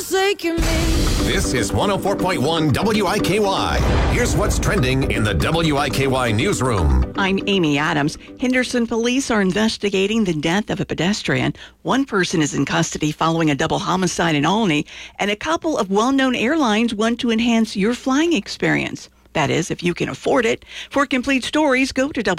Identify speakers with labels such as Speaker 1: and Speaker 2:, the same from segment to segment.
Speaker 1: forsaken me.
Speaker 2: This is 104.1 WIKY. Here's what's trending in the WIKY newsroom.
Speaker 3: I'm Amy Adams. Henderson police are investigating the death of a pedestrian. One person is in custody following a double homicide in Olney, and a couple of well-known airlines want to enhance your flying experience. That is, if you can afford it. For complete stories, go to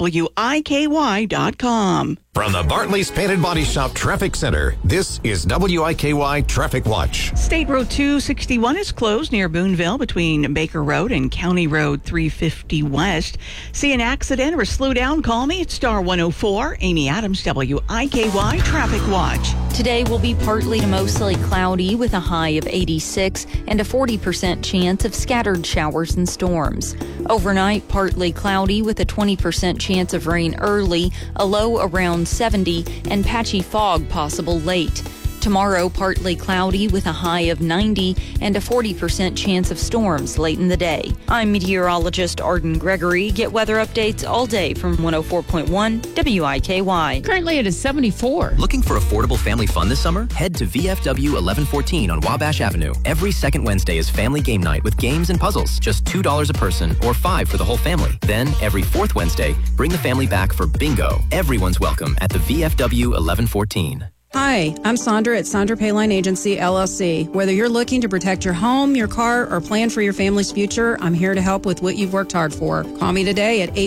Speaker 3: WIKY.com.
Speaker 2: From the Bartley's Painted Body Shop Traffic Center, this is WIKY Traffic Watch.
Speaker 3: State Road 261 is closed near Boonville between Baker Road and County Road 350 West. See an accident or slow down? Call me at Star 104. Amy Adams, WIKY Traffic Watch.
Speaker 4: Today will be partly to mostly cloudy with a high of 86 and a 40% chance of scattered showers and storms. Overnight, partly cloudy with a 20% chance of rain early, a low around 70, and patchy fog possible late. Tomorrow, partly cloudy with a high of 90 and a 40% chance of storms late in the day. I'm meteorologist Arden Gregory. Get weather updates all day from 104.1 WIKY.
Speaker 5: Currently it is 74.
Speaker 6: Looking for affordable family fun this summer? Head to VFW 1114 on Wabash Avenue. Every second Wednesday is family game night with games and puzzles. Just $2 a person or $5 for the whole family. Then every fourth Wednesday, bring the family back for bingo. Everyone's welcome at the VFW 1114.
Speaker 7: Hi, I'm Sandra at Sandra Payline Agency, LLC. Whether you're looking to protect your home, your car, or plan for your family's future, I'm here to help with what you've worked hard for. Call me today at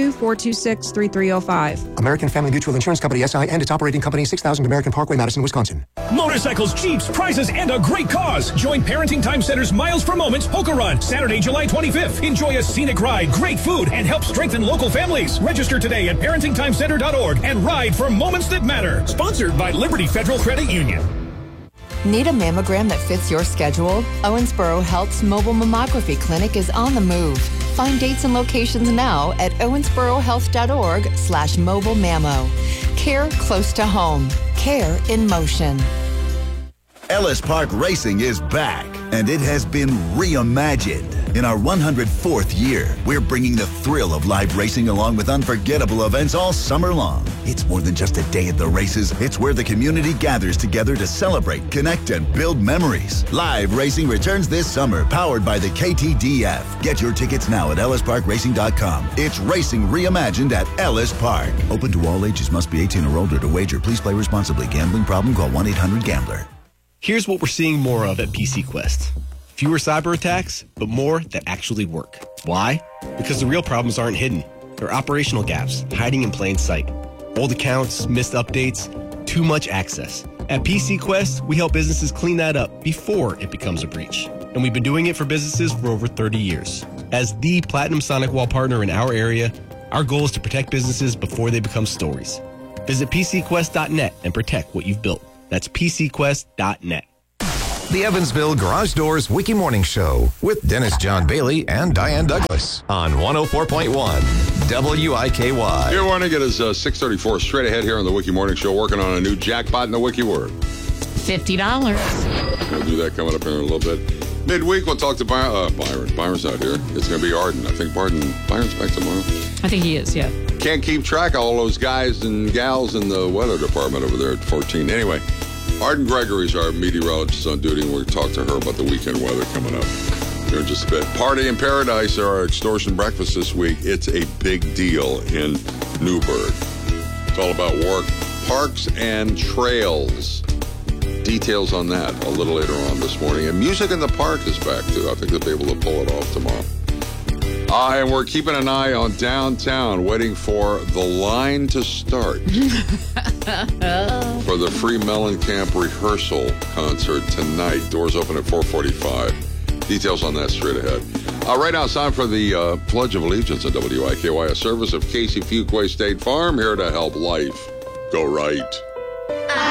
Speaker 7: 812-426-3305.
Speaker 8: American Family Mutual Insurance Company, SI, and its operating company, 6000 American Parkway, Madison, Wisconsin.
Speaker 9: Motorcycles, Jeeps, prizes, and a great cause. Join Parenting Time Center's Miles for Moments Polka Run, Saturday, July 25th. Enjoy a scenic ride, great food, and help strengthen local families. Register today at parentingtimecenter.org and ride for moments that matter. Sponsored by Liberty Federal Credit Union.
Speaker 10: Need a mammogram that fits your schedule? Owensboro Health's mobile mammography clinic is on the move. Find dates and locations now at owensborohealth.org/mobile mammo. Care close to home. Care in motion.
Speaker 11: Ellis Park Racing is back, and it has been reimagined. In our 104th year, we're bringing the thrill of live racing along with unforgettable events all summer long. It's more than just a day at the races. It's where the community gathers together to celebrate, connect, and build memories. Live racing returns this summer, powered by the KTDF. Get your tickets now at ellisparkracing.com. It's racing reimagined at Ellis Park. Open to all ages. Must be 18 or older to wager. Please play responsibly. Gambling problem? Call 1-800-GAMBLER.
Speaker 12: Here's what we're seeing more of at PC Quest. Fewer cyber attacks, but more that actually work. Why? Because the real problems aren't hidden. They're operational gaps, hiding in plain sight. Old accounts, missed updates, too much access. At PC Quest, we help businesses clean that up before it becomes a breach. And we've been doing it for businesses for over 30 years. As the Platinum SonicWall partner in our area, our goal is to protect businesses before they become stories. Visit PCQuest.net and protect what you've built. That's PCQuest.net.
Speaker 2: The Evansville Garage Doors Wiki Morning Show with Dennis John Bailey and Diane Douglas on 104.1 WIKY.
Speaker 13: Good morning. It is 6:34. Straight ahead here on the Wiki Morning Show, working on a new jackpot in the Wiki word.
Speaker 5: $50.
Speaker 13: We'll do that coming up here in a little bit. Midweek, we'll talk to Byron. Byron's out here. It's going to be Arden. I think Byron's back tomorrow.
Speaker 5: I think he is, yeah.
Speaker 13: Can't keep track of all those guys and gals in the weather department over there at 14. Anyway, Arden Gregory's our meteorologist on duty, and we'll talk to her about the weekend weather coming up here in just a bit. Party in Paradise, our extortion breakfast this week. It's a big deal in Newburgh. It's all about work, parks, and trails. Details on that a little later on this morning. And Music in the Park is back, too. I think they'll be able to pull it off tomorrow. And we're keeping an eye on downtown, waiting for the line to start for the Free Mellencamp rehearsal concert tonight. Doors open at 4:45. Details on that straight ahead. Right now, it's time for the Pledge of Allegiance at WIKY, a service of Casey Fuquay State Farm, here to help life go right.